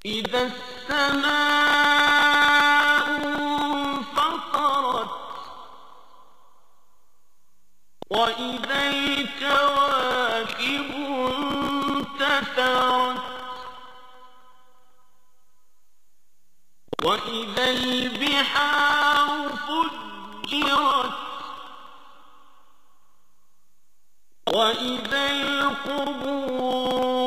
إذا السماء انفطرت وإذا الكواكب انتثرت وإذا البحار فجرت وإذا القبور